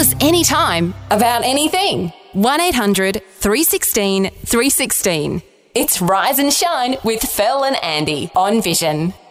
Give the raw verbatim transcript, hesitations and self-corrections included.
us anytime about anything. one eight hundred three one six three one six. It's Rise and Shine with Fel and Andy on Vision.